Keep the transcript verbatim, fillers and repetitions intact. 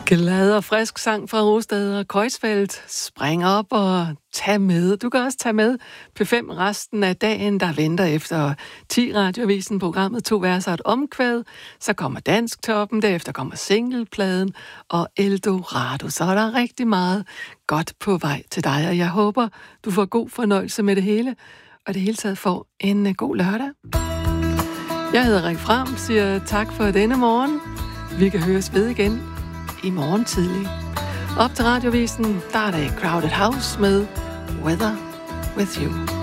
Glad og frisk sang fra Rosted og Kreuzfeldt. Spring op og tag med. Du kan også tage med P fem resten af dagen, der venter efter ti Radioavisen, programmet To Verser et Omkvæd. Så kommer Dansktoppen, derefter kommer singlepladen og Eldorado. Så er der rigtig meget godt på vej til dig, og jeg håber, du får god fornøjelse med det hele, og det hele taget får en god lørdag. Jeg hedder Rik Fram, siger tak for denne morgen. Vi kan høres ved igen i morgen tidlig. Op til Radioavisen, der er det Crowded House med Weather With You.